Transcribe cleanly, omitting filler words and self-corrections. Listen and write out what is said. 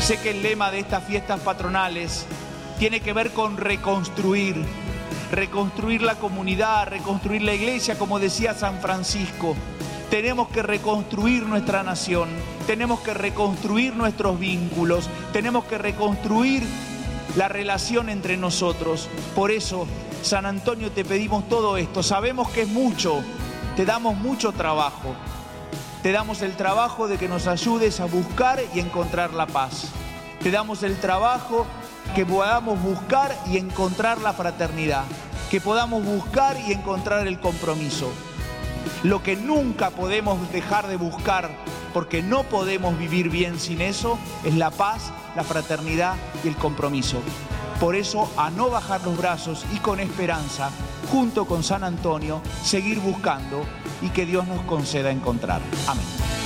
Sé que el lema de estas fiestas patronales tiene que ver con reconstruir la comunidad, reconstruir la iglesia, como decía San Francisco. Tenemos que reconstruir nuestra nación, tenemos que reconstruir nuestros vínculos, tenemos que reconstruir la relación entre nosotros. Por eso, San Antonio, te pedimos todo esto. Sabemos que es mucho, te damos mucho trabajo. Te damos el trabajo de que nos ayudes a buscar y encontrar la paz. Te damos el trabajo que podamos buscar y encontrar la fraternidad, que podamos buscar y encontrar el compromiso. Lo que nunca podemos dejar de buscar, porque no podemos vivir bien sin eso, es la paz, la fraternidad y el compromiso. Por eso, a no bajar los brazos y con esperanza, junto con San Antonio, seguir buscando y que Dios nos conceda encontrar. Amén.